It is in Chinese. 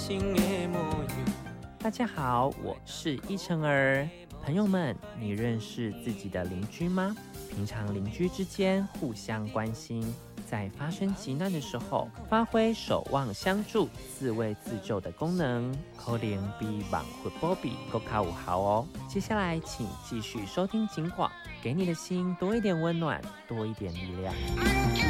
情的模样。 大家好，我是依晨儿。朋友们，你认识自己的邻居吗？平常邻居之间互相关心，在发生急难的时候，发挥守望相助、自卫自救的功能，可能比网活波比更加有效哦。接下来，请继续收听警广，给你的心多一点温暖，多一点力量。